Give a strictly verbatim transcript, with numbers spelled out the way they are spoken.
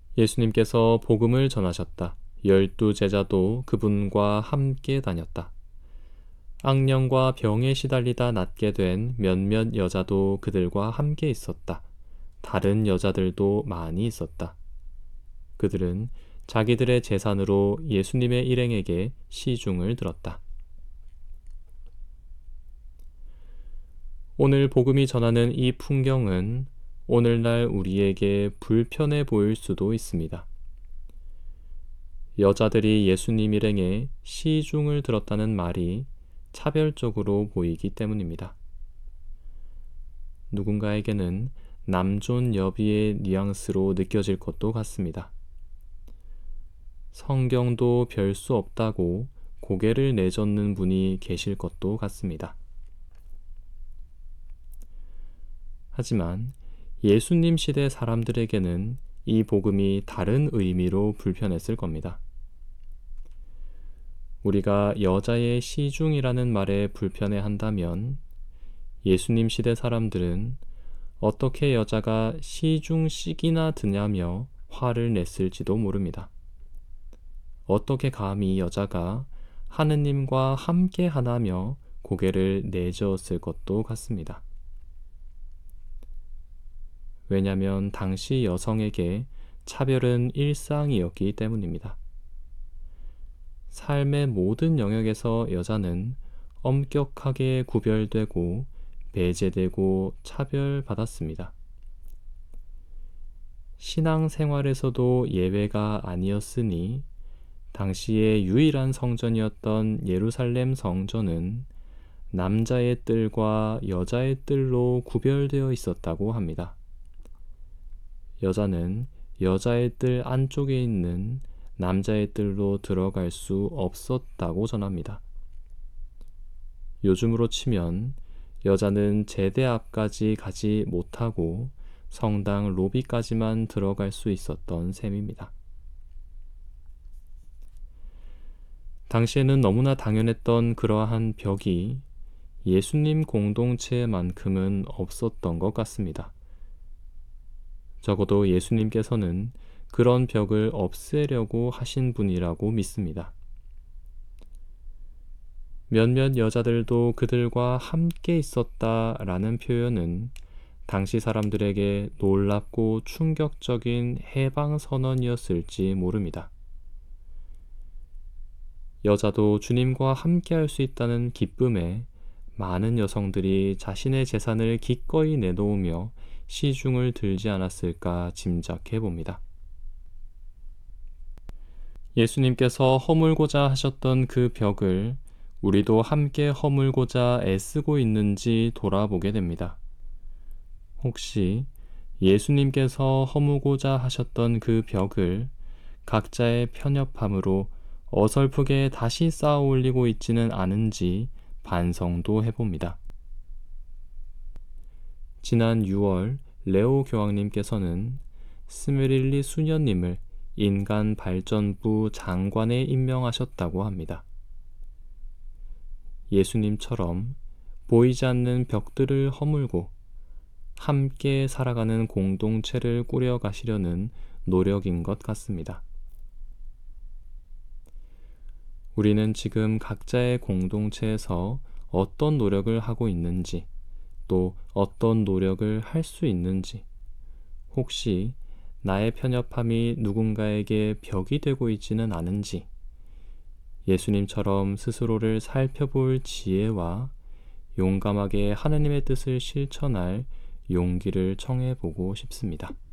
예수님께서 복음을 전하셨다. 열두 제자도 그분과 함께 다녔다. 악령과 병에 시달리다 낫게 된 몇몇 여자도 그들과 함께 있었다. 다른 여자들도 많이 있었다. 그들은 자기들의 재산으로 예수님의 일행에게 시중을 들었다. 오늘 복음이 전하는 이 풍경은 오늘날 우리에게 불편해 보일 수도 있습니다. 여자들이 예수님 일행에 시중을 들었다는 말이 차별적으로 보이기 때문입니다. 누군가에게는 남존 여비의 뉘앙스로 느껴질 것도 같습니다. 성경도 별 수 없다고 고개를 내젓는 분이 계실 것도 같습니다. 하지만 예수님 시대 사람들에게는 이 복음이 다른 의미로 불편했을 겁니다. 우리가 여자의 시중이라는 말에 불편해한다면 예수님 시대 사람들은 어떻게 여자가 시중씩이나 드냐며 화를 냈을지도 모릅니다. 어떻게 감히 여자가 하느님과 함께 하나며 고개를 내저었을 것도 같습니다. 왜냐하면 당시 여성에게 차별은 일상이었기 때문입니다. 삶의 모든 영역에서 여자는 엄격하게 구별되고 배제되고 차별받았습니다. 신앙생활에서도 예외가 아니었으니 당시의 유일한 성전이었던 예루살렘 성전은 남자의 뜰과 여자의 뜰로 구별되어 있었다고 합니다. 여자는 여자의 뜰 안쪽에 있는 남자의 뜰로 들어갈 수 없었다고 전합니다. 요즘으로 치면 여자는 제대 앞까지 가지 못하고 성당 로비까지만 들어갈 수 있었던 셈입니다. 당시에는 너무나 당연했던 그러한 벽이 예수님 공동체만큼은 없었던 것 같습니다. 적어도 예수님께서는 그런 벽을 없애려고 하신 분이라고 믿습니다. 몇몇 여자들도 그들과 함께 있었다라는 표현은 당시 사람들에게 놀랍고 충격적인 해방 선언이었을지 모릅니다. 여자도 주님과 함께 할 수 있다는 기쁨에 많은 여성들이 자신의 재산을 기꺼이 내놓으며 시중을 들지 않았을까 짐작해 봅니다. 예수님께서 허물고자 하셨던 그 벽을 우리도 함께 허물고자 애쓰고 있는지 돌아보게 됩니다. 혹시 예수님께서 허무고자 하셨던 그 벽을 각자의 편협함으로 어설프게 다시 쌓아 올리고 있지는 않은지 반성도 해봅니다. 지난 유월 레오 교황님께서는 스메릴리 수녀님을 인간 발전부 장관에 임명하셨다고 합니다. 예수님처럼 보이지 않는 벽들을 허물고 함께 살아가는 공동체를 꾸려가시려는 노력인 것 같습니다. 우리는 지금 각자의 공동체에서 어떤 노력을 하고 있는지, 또 어떤 노력을 할 수 있는지, 혹시 나의 편협함이 누군가에게 벽이 되고 있지는 않은지, 예수님처럼 스스로를 살펴볼 지혜와 용감하게 하느님의 뜻을 실천할 용기를 청해보고 싶습니다.